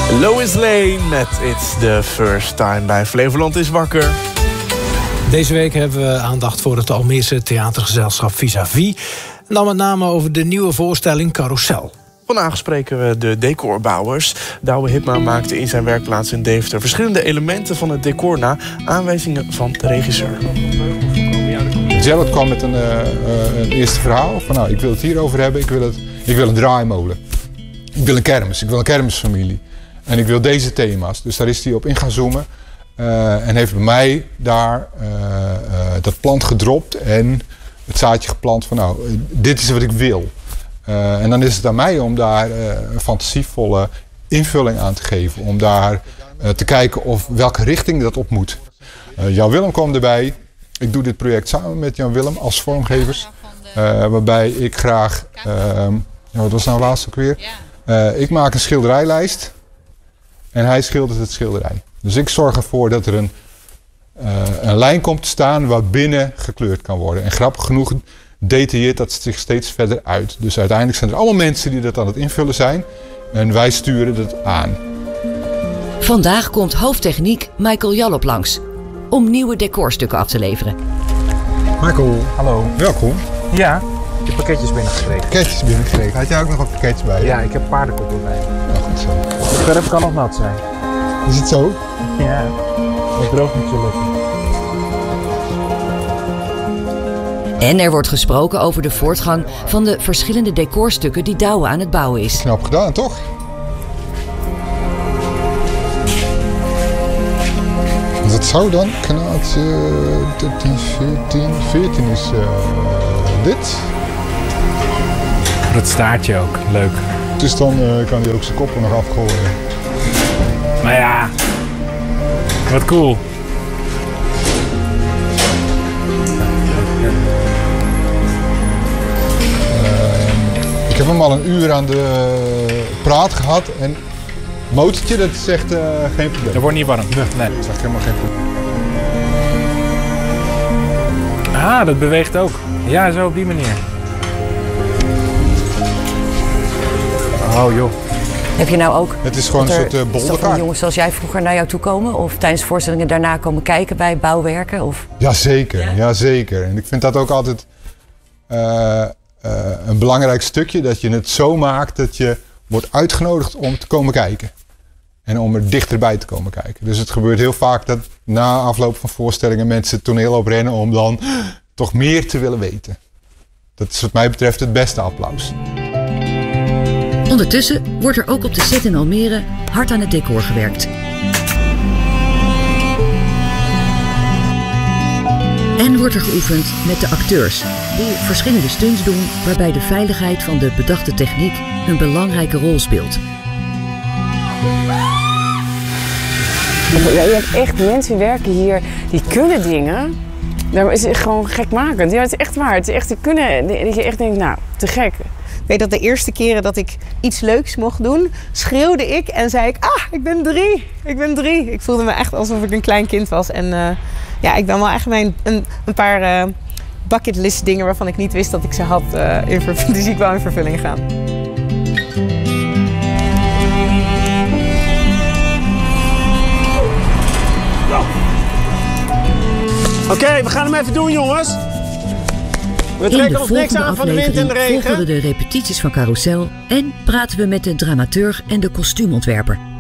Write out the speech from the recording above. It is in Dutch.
Lois Lane met It's the First Time bij Flevoland is wakker. Deze week hebben we aandacht voor het Almeerse theatergezelschap Vis-à-Vis. En dan met name over de nieuwe voorstelling Carousel. Vandaag spreken we de decorbouwers. Douwe Hipma maakte in zijn werkplaats in Deventer verschillende elementen van het decor na aanwijzingen van de regisseur. Gerald kwam met een eerste verhaal van nou, ik wil het hierover hebben, ik wil een draaimolen. Ik wil een kermisfamilie. En ik wil deze thema's. Dus daar is hij op in gaan zoomen. En heeft bij mij daar dat plant gedropt en het zaadje geplant van nou, dit is wat ik wil. En dan is het aan mij om daar een fantasievolle invulling aan te geven. Om daar te kijken of welke richting dat op moet. Jan Willem kwam erbij. Ik doe dit project samen met Jan Willem als vormgevers. Waarbij ik graag, wat was nou laatst ook weer? Ik maak een schilderijlijst. En hij schildert het schilderij. Dus ik zorg ervoor dat er een lijn komt te staan waarbinnen gekleurd kan worden. En grappig genoeg detailleert dat zich steeds verder uit. Dus uiteindelijk zijn er allemaal mensen die dat aan het invullen zijn. En wij sturen dat aan. Vandaag komt hoofdtechniek Michael Jallop langs. Om nieuwe decorstukken af te leveren. Michael, hallo. Welkom. Ja, ik heb pakketjes binnengekregen. Had jij ook nog wat pakketjes bij je? Ja, ik heb paardenkoppen bij. Nou, goed zo. De verf kan nog nat zijn. Is het zo? Ja, het droogt niet zo lekker. En er wordt gesproken over de voortgang van de verschillende decorstukken die Douwe aan het bouwen is. Knap gedaan, toch? Dat zou dan kanaal 13, 14 is dit. Dat staartje ook, leuk. Dus dan kan hij ook zijn koppen nog afgooien. Maar ja, wat cool. Ik heb hem al een uur aan de praat gehad en motortje, dat is echt geen probleem. Dat wordt niet warm. Nee, dat is echt helemaal geen probleem. Ah, dat beweegt ook. Ja, zo op die manier. Oh joh. Heb je nou ook... Het is gewoon een soort bolderkaart. jongens zoals jij vroeger naar jou toe komen? Of tijdens voorstellingen daarna komen kijken bij bouwwerken? Of... Jazeker. En ik vind dat ook altijd een belangrijk stukje. Dat je het zo maakt dat je wordt uitgenodigd om te komen kijken. En om er dichterbij te komen kijken. Dus het gebeurt heel vaak dat na afloop van voorstellingen mensen het toneel oprennen om dan toch meer te willen weten. Dat is wat mij betreft het beste applaus. Ondertussen wordt er ook op de set in Almere hard aan het decor gewerkt. En wordt er geoefend met de acteurs, die verschillende stunts doen waarbij de veiligheid van de bedachte techniek een belangrijke rol speelt. Ja, je hebt echt mensen die werken hier, die kunnen dingen. Dat is gewoon gekmakend. Ja, het is echt waar. Het is echt, die kunnen, dat je echt denkt, nou, te gek. Ik weet dat de eerste keren dat ik iets leuks mocht doen, schreeuwde ik en zei ik, ik ben 3. Ik ben 3. Ik voelde me echt alsof ik een klein kind was. En ik ben wel echt een paar bucketlist dingen waarvan ik niet wist dat ik ze had, die zie ik wel in vervulling gaan. Oké, we gaan hem even doen, jongens. We trekken ons niks aan van de wind en de regen. Volgen we de repetities van Carousel en praten we met de dramaturg en de kostuumontwerper.